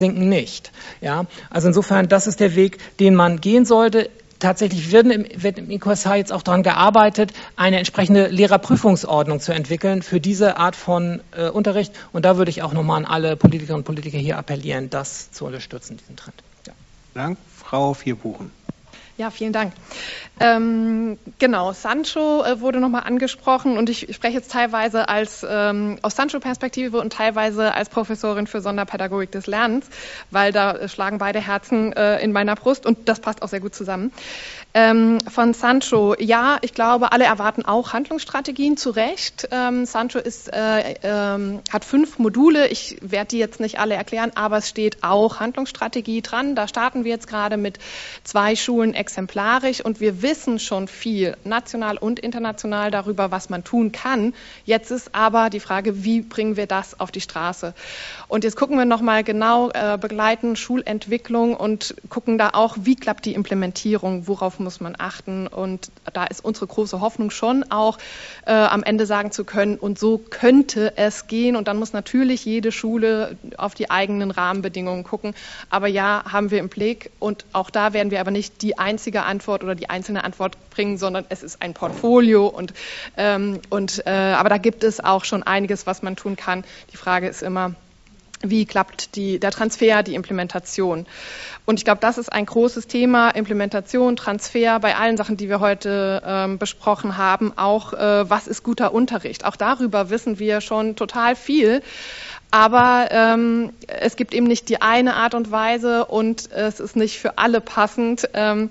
sinken nicht. Ja? Also insofern, das ist der Weg, den man gehen sollte. Tatsächlich wird im IQSH jetzt auch daran gearbeitet, eine entsprechende Lehrerprüfungsordnung zu entwickeln für diese Art von Unterricht. Und da würde ich auch nochmal an alle Politikerinnen und Politiker hier appellieren, das zu unterstützen, diesen Trend. Ja. Dank, Frau Vierbuchen. Ja, vielen Dank. Genau, Sancho wurde nochmal angesprochen und ich spreche jetzt teilweise aus Sancho-Perspektive und teilweise als Professorin für Sonderpädagogik des Lernens, weil da schlagen beide Herzen in meiner Brust und das passt auch sehr gut zusammen. Von Sancho, ja, ich glaube, alle erwarten auch Handlungsstrategien, zu Recht. Sancho hat 5 Module, ich werde die jetzt nicht alle erklären, aber es steht auch Handlungsstrategie dran. Da starten wir jetzt gerade mit 2 Schulen exemplarisch und wir wissen schon viel, national und international, darüber, was man tun kann. Jetzt ist aber die Frage, wie bringen wir das auf die Straße? Und jetzt gucken wir nochmal genau, begleiten Schulentwicklung und gucken da auch, wie klappt die Implementierung, worauf muss man achten. Und da ist unsere große Hoffnung schon auch, am Ende sagen zu können, und so könnte es gehen. Und dann muss natürlich jede Schule auf die eigenen Rahmenbedingungen gucken. Aber ja, haben wir im Blick. Und auch da werden wir aber nicht die einzige Antwort oder die einzelne Antwort bringen, sondern es ist ein Portfolio. Aber da gibt es auch schon einiges, was man tun kann. Die Frage ist immer, wie klappt der Transfer, die Implementation? Und ich glaube, das ist ein großes Thema, Implementation, Transfer, bei allen Sachen, die wir heute besprochen haben. Auch, was ist guter Unterricht? Auch darüber wissen wir schon total viel. Aber es gibt eben nicht die eine Art und Weise und es ist nicht für alle passend.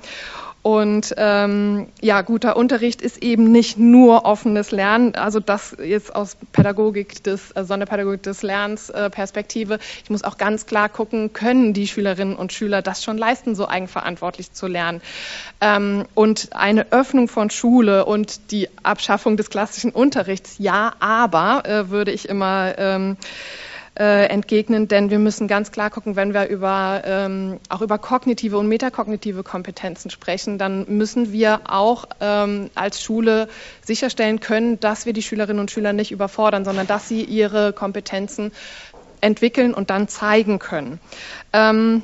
Guter Unterricht ist eben nicht nur offenes Lernen, also das jetzt aus Sonderpädagogik des Lernens Perspektive. Ich muss auch ganz klar gucken, können die Schülerinnen und Schüler das schon leisten, so eigenverantwortlich zu lernen. Und eine Öffnung von Schule und die Abschaffung des klassischen Unterrichts, ja, aber würde ich immer entgegnen, denn wir müssen ganz klar gucken, wenn wir auch über kognitive und metakognitive Kompetenzen sprechen, dann müssen wir auch als Schule sicherstellen können, dass wir die Schülerinnen und Schüler nicht überfordern, sondern dass sie ihre Kompetenzen entwickeln und dann zeigen können. Haben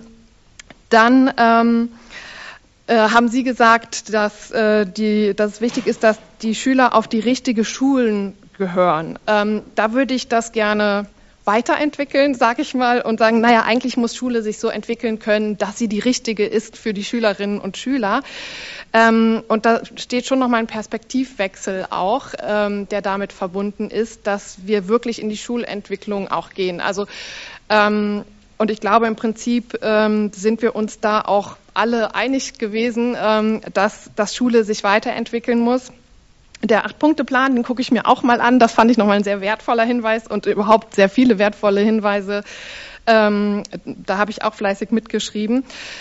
Sie gesagt, dass es wichtig ist, dass die Schüler auf die richtige Schulen gehören. Da würde ich das gerne weiterentwickeln, sage ich mal, und sagen, naja, eigentlich muss Schule sich so entwickeln können, dass sie die richtige ist für die Schülerinnen und Schüler. Und da steht schon nochmal ein Perspektivwechsel auch, der damit verbunden ist, dass wir wirklich in die Schulentwicklung auch gehen. Also, und ich glaube, im Prinzip sind wir uns da auch alle einig gewesen, dass Schule sich weiterentwickeln muss. Der 8-Punkte-Plan, den gucke ich mir auch mal an. Das fand ich nochmal ein sehr wertvoller Hinweis und überhaupt sehr viele wertvolle Hinweise. Da habe ich auch fleißig mitgeschrieben.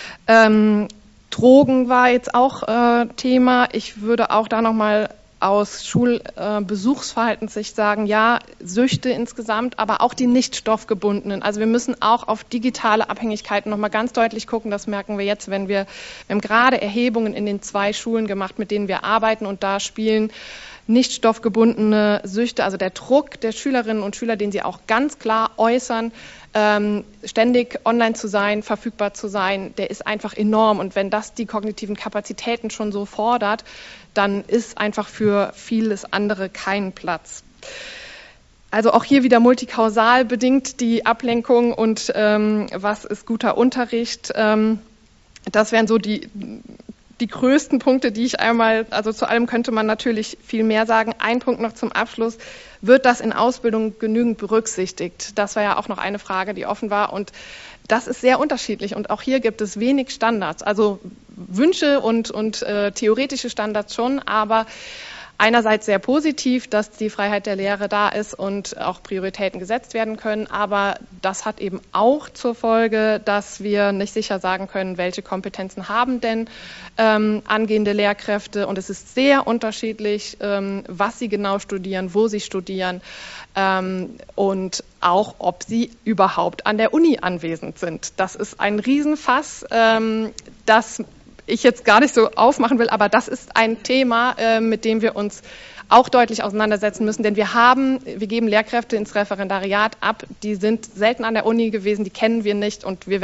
Drogen war jetzt auch Thema. Ich würde auch da nochmal aus Schulbesuchsverhaltenssicht sagen, ja, Süchte insgesamt, aber auch die nicht stoffgebundenen. Also wir müssen auch auf digitale Abhängigkeiten nochmal ganz deutlich gucken. Das merken wir jetzt, wir haben gerade Erhebungen in den 2 Schulen gemacht, mit denen wir arbeiten und da spielen nicht stoffgebundene Süchte, also der Druck der Schülerinnen und Schüler, den sie auch ganz klar äußern, ständig online zu sein, verfügbar zu sein, der ist einfach enorm. Und wenn das die kognitiven Kapazitäten schon so fordert, dann ist einfach für vieles andere kein Platz. Also auch hier wieder multikausal bedingt die Ablenkung und was ist guter Unterricht. Das wären so die größten Punkte, die ich also zu allem könnte man natürlich viel mehr sagen. Ein Punkt noch zum Abschluss. Wird das in Ausbildung genügend berücksichtigt? Das war ja auch noch eine Frage, die offen war. Und das ist sehr unterschiedlich. Und auch hier gibt es wenig Standards. Also Wünsche und theoretische Standards schon, aber einerseits sehr positiv, dass die Freiheit der Lehre da ist und auch Prioritäten gesetzt werden können, aber das hat eben auch zur Folge, dass wir nicht sicher sagen können, welche Kompetenzen haben denn angehende Lehrkräfte und es ist sehr unterschiedlich, was sie genau studieren, wo sie studieren und auch, ob sie überhaupt an der Uni anwesend sind. Das ist ein Riesenfass, das ich jetzt gar nicht so aufmachen will, aber das ist ein Thema, mit dem wir uns auch deutlich auseinandersetzen müssen, denn wir geben Lehrkräfte ins Referendariat ab, die sind selten an der Uni gewesen, die kennen wir nicht und wir